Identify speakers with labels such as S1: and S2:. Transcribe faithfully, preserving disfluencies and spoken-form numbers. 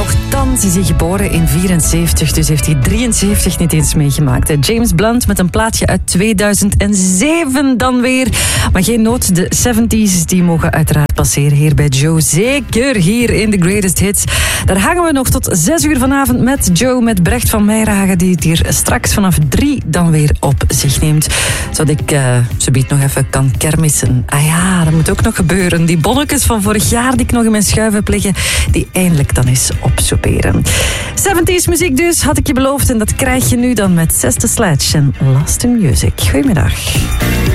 S1: Nochtans is hij geboren in vierenzeventig, dus heeft hij drieënzeventig niet eens meegemaakt. James Blunt met een plaatje uit tweeduizend zeven dan weer. Maar geen nood, de zeventies die mogen uiteraard passeren hier bij Joe. Zeker hier in The Greatest Hits. Daar hangen we nog tot zes uur vanavond met Joe, met Brecht van Meijeragen, die het hier straks vanaf drie dan weer op zich neemt. Zodat ik uh, zometeen nog even kan kermissen. Ah ja, dat moet ook nog gebeuren. Die bonnetjes van vorig jaar die ik nog in mijn schuif heb liggen, die eindelijk dan eens opsoeperen. zeventies muziek dus, had ik je beloofd. En dat krijg je nu dan met Sister Sledge en Lost in Music. Goedemiddag.